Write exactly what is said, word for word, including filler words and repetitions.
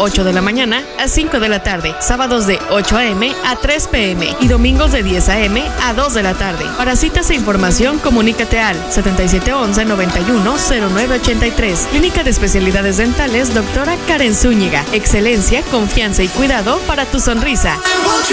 ocho de la mañana a cinco de la tarde, sábados de ocho a eme a tres pe eme y domingos de diez a eme a dos de la tarde. Para citas e información, comunícate al setenta y siete once noventa y uno cero nueve ochenta y tres. Clínica de Especialidades Dentales, doctora Karen Zúñiga. Excelencia, confianza y cuidado para tu sonrisa.